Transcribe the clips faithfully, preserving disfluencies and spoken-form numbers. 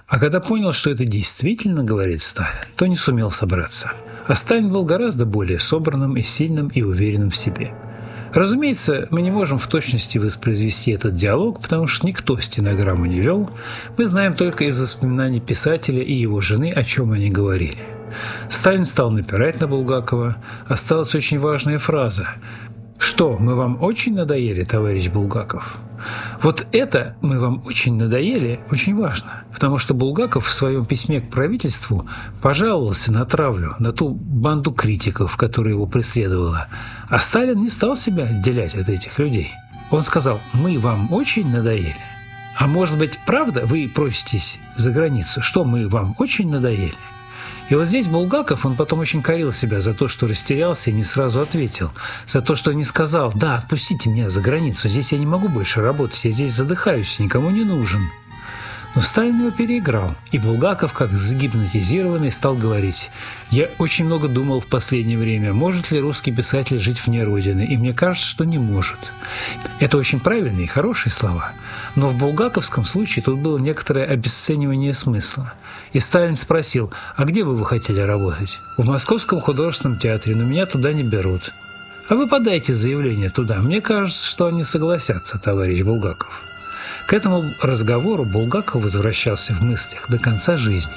А когда понял, что это действительно говорит Сталин, то не сумел собраться. А Сталин был гораздо более собранным и сильным и уверенным в себе. Разумеется, мы не можем в точности воспроизвести этот диалог, потому что никто стенограмму не вел. Мы знаем только из воспоминаний писателя и его жены, о чем они говорили. Сталин стал напирать на Булгакова. Осталась очень важная фраза: «Что, мы вам очень надоели, товарищ Булгаков?» Вот это «мы вам очень надоели» очень важно, потому что Булгаков в своем письме к правительству пожаловался на травлю, на ту банду критиков, которая его преследовала. А Сталин не стал себя отделять от этих людей. Он сказал: «Мы вам очень надоели». А может быть, правда, вы проситесь за границу, что мы вам очень надоели? И вот здесь Булгаков, он потом очень корил себя за то, что растерялся и не сразу ответил, за то, что не сказал: «Да, отпустите меня за границу, здесь я не могу больше работать, я здесь задыхаюсь, никому не нужен». Но Сталин его переиграл, и Булгаков, как загипнотизированный, стал говорить: «Я очень много думал в последнее время, может ли русский писатель жить вне Родины, и мне кажется, что не может». Это очень правильные и хорошие слова, но в булгаковском случае тут было некоторое обесценивание смысла. И Сталин спросил: «А где бы вы хотели работать?» «В Московском художественном театре, но меня туда не берут». «А вы подайте заявление туда, мне кажется, что они согласятся, товарищ Булгаков». К этому разговору Булгаков возвращался в мыслях до конца жизни.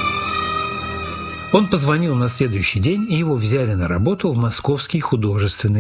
Он позвонил на следующий день, и его взяли на работу в Московский художественный